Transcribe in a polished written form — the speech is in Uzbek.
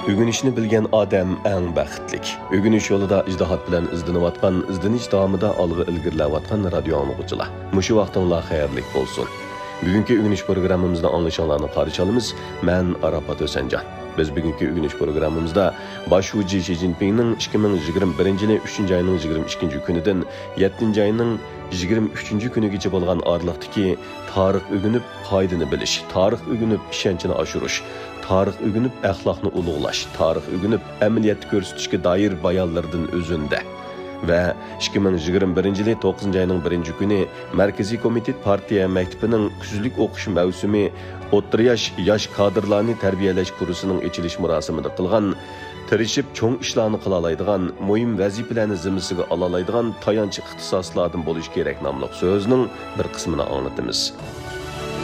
Ögünüşni bilgen adam eng baxtlik. Ögünüş yolida ijdihat bilan izlanayotgan, izlanish davomida olg'a ilgirlayotgan radio anglag'uchilar. Mushu vaqtinglar xayrlik bo'lsin. Bugungi ögünüş programmamizda anglashinglarni qarshi olamiz. Men Arafat O'sanjon. Biz bugungi ögünüş programmamizda Boshchi Xi Jinpingning 2021-yil 3-oyning 22 kunidan 7-oyning 23 kunigacha bo'lgan oraliqdagi tarix o'rganib, foydani bilish, tarix o'rganib, ishonchni oshirish, tarix o'rganib, axloqni ulug'lash, tarix o'rganib, amaliyotda ko'rsatishga doir bayonlardan o'zunda va 2021-yil 9-oyning 1-kuni Markaziy komitet partiya maktabining kuzlik o'qish mavsumi o'rta yosh kadrlarni tarbiyalash kursining ochilish marosimida qilgan tirishib cho'ng ishlarni qila oladigan, muhim vazifalarni zimmasiga ola oladigan tayanch ixtisoslardan bo'lish kerak nomli so'zning bir qismini anglatamiz.